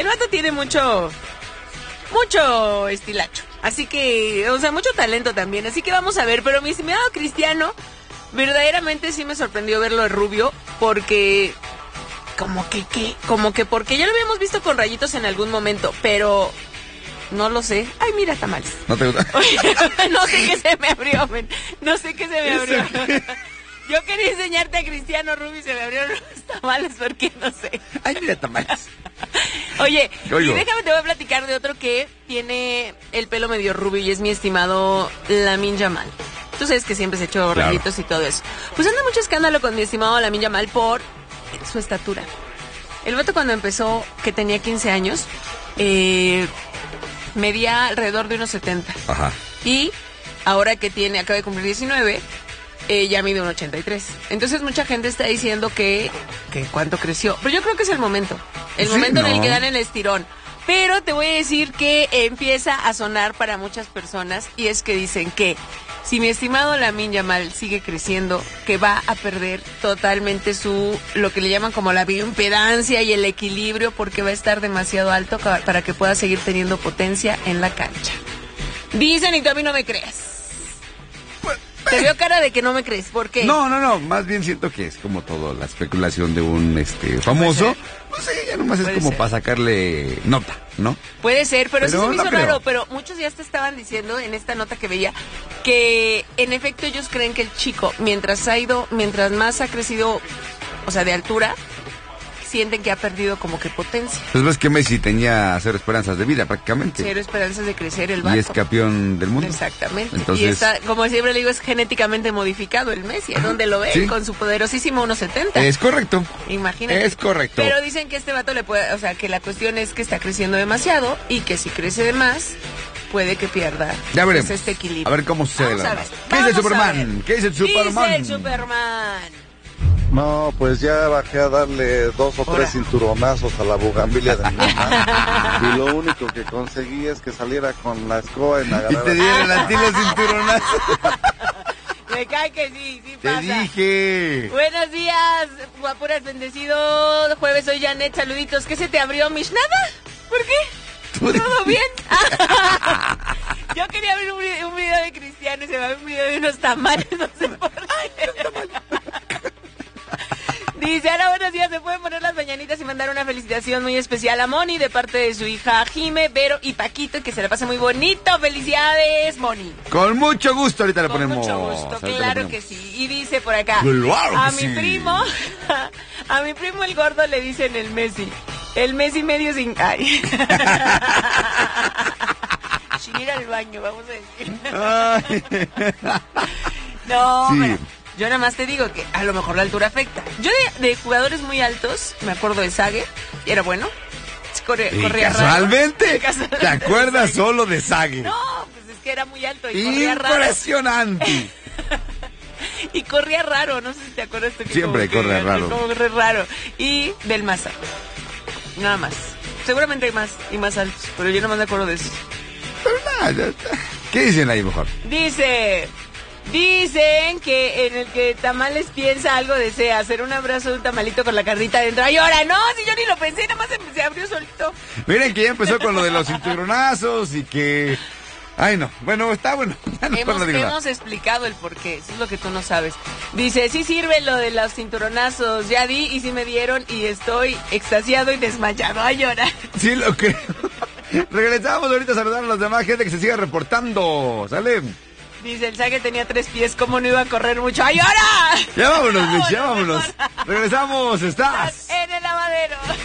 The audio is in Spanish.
El vato tiene mucho estilacho. Así que, o sea, mucho talento también. Así que vamos a ver. Pero mi estimado Cristiano, verdaderamente sí me sorprendió verlo de rubio. Porque, como que porque ya lo habíamos visto con rayitos en algún momento. Pero, no lo sé. Ay, mira, tamales. ¿No te gusta? No sé qué se me abrió, men. No sé qué se me abrió. Yo quería enseñarte a Cristiano Rubio y se me abrieron los tamales porque no sé. Ay, mira, tamales. Oye, y déjame, te voy a platicar de otro que tiene el pelo medio rubio y es mi estimado Lamine Yamal. Tú sabes que siempre se echó rayitos y todo eso. Pues anda mucho escándalo con mi estimado Lamine Yamal por su estatura. El vato cuando empezó, que tenía 15 años, medía alrededor de unos 70. Ajá. Y ahora que acaba de cumplir 19, ya mide un 83. Entonces mucha gente está diciendo que cuánto creció. Pero yo creo que es el momento. El momento en el que dan el estirón. Pero te voy a decir que empieza a sonar para muchas personas y es que dicen que si mi estimado Lamine Yamal sigue creciendo, que va a perder totalmente lo que le llaman como la bioimpedancia y el equilibrio porque va a estar demasiado alto para que pueda seguir teniendo potencia en la cancha. Dicen y tú a mí no me crees. Te veo cara de que no me crees, ¿por qué? No, más bien siento que es como todo la especulación de un famoso. No sé, ya nomás es como para sacarle nota, ¿no? Puede ser, pero sí se me hizo raro, pero muchos ya te estaban diciendo en esta nota que veía que en efecto ellos creen que el chico, mientras más ha crecido, o sea, de altura, sienten que ha perdido como que potencia. Pues ves que Messi tenía 0 esperanzas de vida prácticamente. 0 esperanzas de crecer el vato. Y es campeón del mundo. Exactamente. Entonces, y está, como siempre le digo, es genéticamente modificado el Messi, es donde lo ven, ¿sí? Con su poderosísimo 1.70. Es correcto. Imagínate. Es correcto. Pero dicen que este vato le puede, o sea, que la cuestión es que está creciendo demasiado y que si crece de más, puede que pierda. Ya veremos. Este equilibrio. A ver cómo sucede. ¿Qué dice el Superman? ¿Qué dice el Superman? Dice el Superman. No, pues ya bajé a darle 2 o 3 cinturonazos a la bugambilia de mi mamá. Y lo único que conseguí es que saliera con la escoba en agarrar. Y te dieron a ti los cinturonazos. Me cae que sí pasa. Te dije. Buenos días, guapuras, bendecido jueves, soy Janet, saluditos. ¿Qué se te abrió, Mish? ¿Nada? ¿Por qué? ¿Todo bien? Yo quería ver un video de Cristiano y se me ve un video de unos tamales, no sé por qué. Dice, ahora buenos días, ¿me pueden poner las mañanitas y mandar una felicitación muy especial a Moni de parte de su hija Jime, Vero y Paquito, que se la pase muy bonito? ¡Felicidades, Moni! Con mucho gusto, ahorita le ponemos. Con mucho gusto, claro que sí. Y dice por acá, claro a que mi sí. a mi primo el gordo le dicen el Messi medio sin... Ay. Sin ir al baño, vamos a decir. No, sí. Pero yo nada más te digo que a lo mejor la altura afecta. Yo de jugadores muy altos, me acuerdo de Sague, y era bueno. Corría casualmente, raro. ¿te acuerdas solo de Sague? No, pues es que era muy alto y corría raro. Impresionante. Y corría raro, no sé si te acuerdas. Siempre corre raro. Corre raro. Y del Maza. Nada más. Seguramente hay más y más altos, pero yo no me acuerdo de eso. Pero nada, ¿qué dicen ahí mejor? Dicen que en el que Tamales piensa algo desea, hacer un abrazo de un tamalito con la carnita adentro. ¡Ay, ahora no! Si yo ni lo pensé, nada más se abrió solito. Miren que ya empezó con lo de los cinturonazos y que... Ay, no. Bueno, está bueno. Ya no hemos explicado el porqué. Eso es lo que tú no sabes. Dice, sí sirve lo de los cinturonazos. Ya di y sí me dieron y estoy extasiado y desmayado. ¡Ay, llorar! Sí, lo creo. Regresamos ahorita a saludar a los demás, gente que se siga reportando. ¿Sale? Dice, el Sague tenía 3 pies, ¿cómo no iba a correr mucho? ¡Ay, ahora! Ya vámonos, Mitch, ya vámonos. Regresamos, estás en el lavadero.